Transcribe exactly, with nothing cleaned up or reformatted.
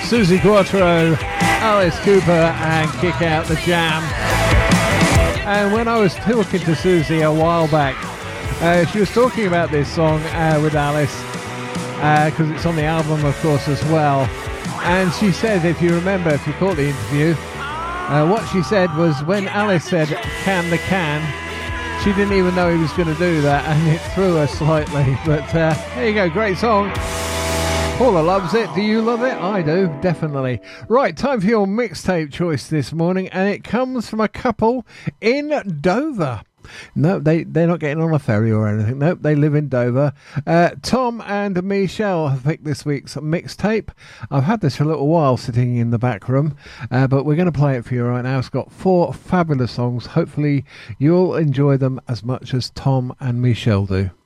Susie Quattro, Alice Cooper and Kick Out the Jam. And when I was talking to Susie a while back, uh, she was talking about this song uh, with Alice, because uh, it's on the album of course as well. And she said, if you remember, if you caught the interview, uh, what she said was when Alice said can the can, she didn't even know he was going to do that, and it threw her slightly. But uh, there you go, great song. Paula loves it. Do you love it? I do, definitely. Right, time for your mixtape choice this morning, and it comes from a couple in Dover. No, they, they're not getting on a ferry or anything. Nope, they live in Dover. Uh, Tom and Michelle have picked this week's mixtape. I've had this for a little while sitting in the back room, uh, but we're going to play it for you right now. It's got four fabulous songs. Hopefully you'll enjoy them as much as Tom and Michelle do.